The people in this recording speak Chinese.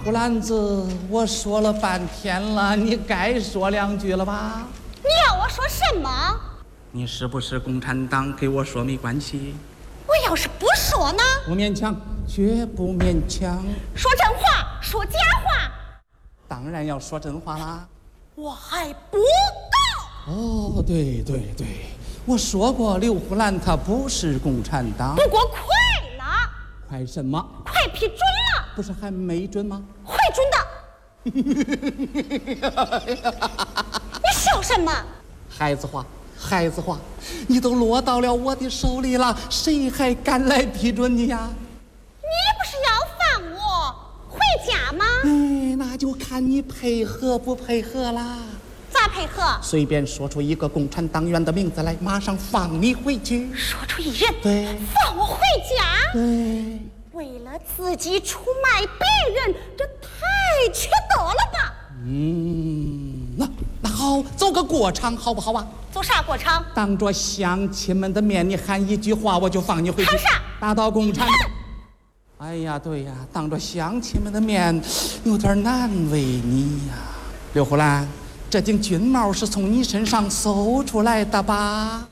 虎兰子，我说了半天了，你该说两句了吧？ 你要我说什么？ 你是不是共产党？给我说没关系。 我要是不说呢？ 不勉强，绝不勉强。 说真话，说假话？ 当然要说真话啦。 我还不到。 哦，对，我说过刘胡兰他不是共产党。 不过快了。 快什么？ 快批准了。 不是还没准吗？ 会准的。你笑什么？ 孩子话，你都落到了我的手里了，谁还敢来批准你呀？ 你不是要放我回家吗？ 那就看你配合不配合啦。 咋配合？ 随便说出一个共产党员的名字来，马上放你回去。 说出一人， 对， 放我回家。 对， 为了自己出卖别人，这太缺德了吧？ 那好，走个过场好不好啊？ 走啥过场？ 当着乡亲们的面，你喊一句话，我就放你回去。 喊啥？ 打倒共产党。哎呀，对呀，当着乡亲们的面，有点难为你呀。刘胡兰，这顶军帽是从你身上搜出来的吧？